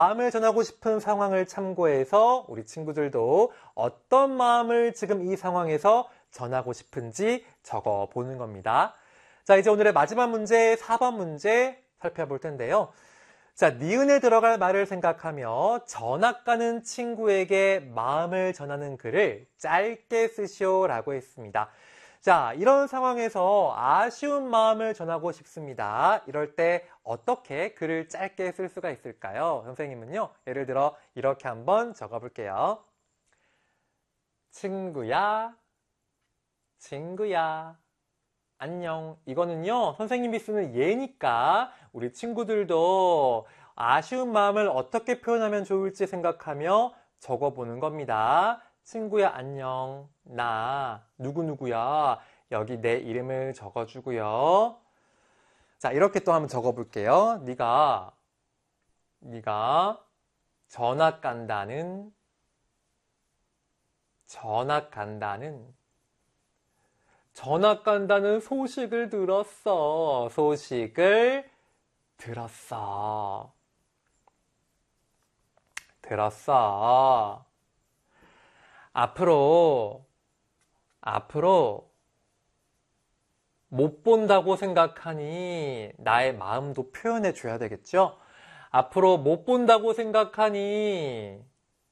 마음을 전하고 싶은 상황을 참고해서 우리 친구들도 어떤 마음을 지금 이 상황에서 전하고 싶은지 적어 보는 겁니다. 자, 이제 오늘의 마지막 문제, 4번 문제 살펴볼 텐데요. 자, 니은에 들어갈 말을 생각하며 전학 가는 친구에게 마음을 전하는 글을 짧게 쓰시오라고 했습니다. 자, 이런 상황에서 아쉬운 마음을 전하고 싶습니다. 이럴 때 어떻게 글을 짧게 쓸 수가 있을까요? 선생님은요, 예를 들어 이렇게 한번 적어볼게요. 친구야, 친구야, 안녕. 이거는요, 선생님이 쓰는 예니까 우리 친구들도 아쉬운 마음을 어떻게 표현하면 좋을지 생각하며 적어보는 겁니다. 친구야, 안녕. 나 누구누구야. 여기 내 이름을 적어주고요. 자, 이렇게 또 한번 적어볼게요. 네가 전학 간다는 소식을 들었어. 소식을 들었어. 앞으로 못 본다고 생각하니 나의 마음도 표현해 줘야 되겠죠? 앞으로 못 본다고 생각하니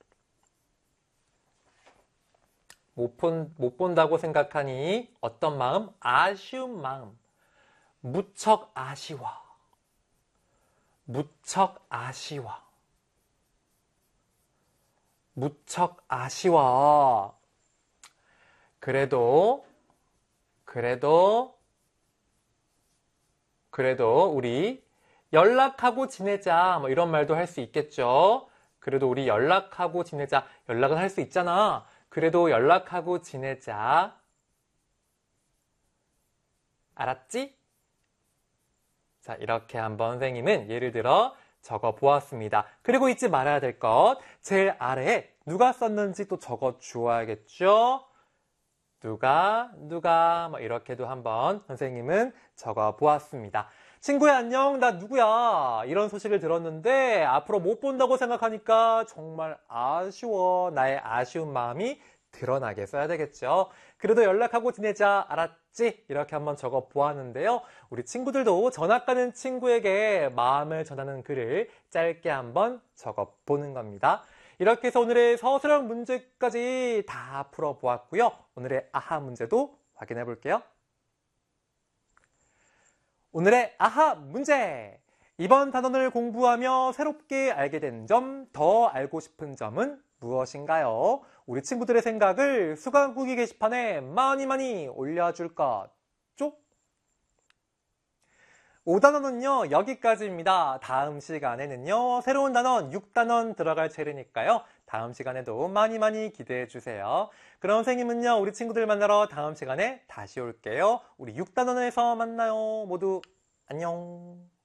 못 본다고 생각하니 어떤 마음? 아쉬운 마음. 무척 아쉬워. 무척 아쉬워. 그래도 우리 연락하고 지내자. 뭐 이런 말도 할 수 있겠죠. 그래도 우리 연락하고 지내자. 연락은 할 수 있잖아. 그래도 연락하고 지내자. 알았지? 자, 이렇게 한번 선생님은 예를 들어 적어 보았습니다. 그리고 잊지 말아야 될 것, 제일 아래에 누가 썼는지 또 적어 주어야겠죠? 누가 뭐 이렇게도 한번 선생님은 적어 보았습니다. 친구야, 안녕. 나 누구야? 이런 소식을 들었는데 앞으로 못 본다고 생각하니까 정말 아쉬워. 나의 아쉬운 마음이 드러나게 써야 되겠죠. 그래도 연락하고 지내자. 알았지? 이렇게 한번 적어 보았는데요. 우리 친구들도 전학 가는 친구에게 마음을 전하는 글을 짧게 한번 적어 보는 겁니다. 이렇게 해서 오늘의 서술형 문제까지 다 풀어 보았고요. 오늘의 아하 문제도 확인해 볼게요. 오늘의 아하 문제! 이번 단원을 공부하며 새롭게 알게 된 점, 더 알고 싶은 점은 무엇인가요? 우리 친구들의 생각을 수강후기 게시판에 많이 올려줄 거죠? 5단원은요, 여기까지입니다. 다음 시간에는요, 새로운 단원 6단원 들어갈 차례니까요. 다음 시간에도 많이 기대해 주세요. 그럼 선생님은요, 우리 친구들 만나러 다음 시간에 다시 올게요. 우리 6단원에서 만나요. 모두 안녕.